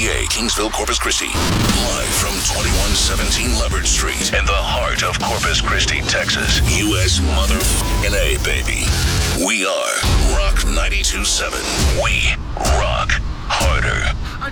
KTPA, Kingsville, Corpus Christi. Live from 2117 Leopard Street in the heart of Corpus Christi, Texas. U.S. motherfucking A, baby. We are Rock 92.7. We rock harder.